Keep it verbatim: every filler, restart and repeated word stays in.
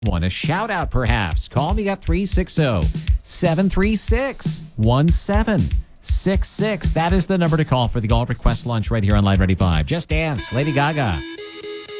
Want a shout out perhaps? Call me at three six zero, seven three six, one seven six six. That is the number to call for the All Request Lunch right here on Live ninety-five. Just Dance, Lady Gaga.